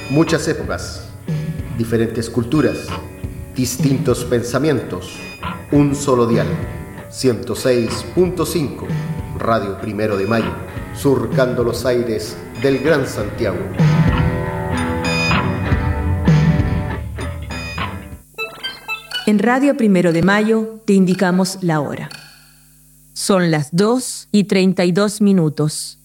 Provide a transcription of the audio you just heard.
Muchas épocas, diferentes culturas, distintos pensamientos, un solo dial. 106.5, Radio Primero de Mayo, surcando los aires del Gran Santiago. En Radio Primero de Mayo te indicamos la hora. Son las 2:32.